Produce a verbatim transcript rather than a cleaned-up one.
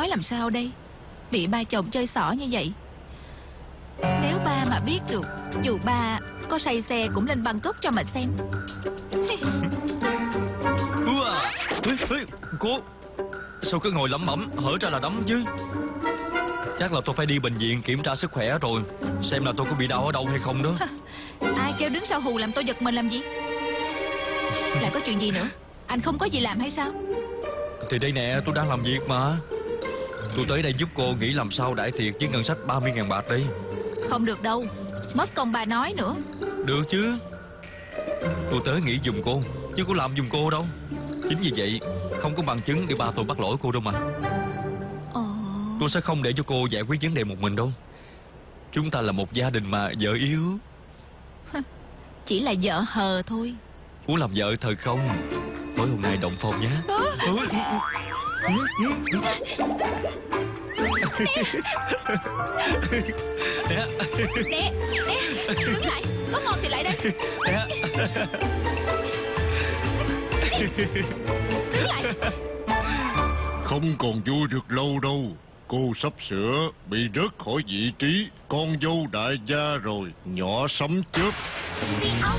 nói làm sao đây? Bị ba chồng chơi xỏ như vậy. Nếu ba mà biết được, dù ba có say xe cũng lên Bangkok cho mà xem. Ua, ê, ê, cô sao cứ ngồi lẩm bẩm, hở ra là đấm chứ? Chắc là tôi phải đi bệnh viện kiểm tra sức khỏe rồi, xem là tôi có bị đau ở đâu hay không đó. Ai kêu đứng sau hù làm tôi giật mình làm gì? Lại có chuyện gì nữa? Anh không có gì làm hay sao? Thì đây nè, tôi đang làm việc mà. Tôi tới đây giúp cô nghĩ làm sao đãi tiệc với ngân sách ba mươi ngàn bạc đi. Không được đâu, mất công bà nói nữa. Được chứ. Tôi tới nghĩ giùm cô, chứ có làm giùm cô đâu. Chính vì vậy, không có bằng chứng để ba tôi bắt lỗi cô đâu mà. Ồ. Tôi sẽ không để cho cô giải quyết vấn đề một mình đâu. Chúng ta là một gia đình mà, vợ yếu. Chỉ là vợ hờ thôi. Muốn làm vợ thật không? Tối hôm nay động phòng nhé. Nè, nè, đứng lại. Có ngon thì lại đây. Đứng lại. Không còn vui được lâu đâu. Cô sắp sửa bị rớt khỏi vị trí con dâu đại gia rồi, nhỏ sấm chớp.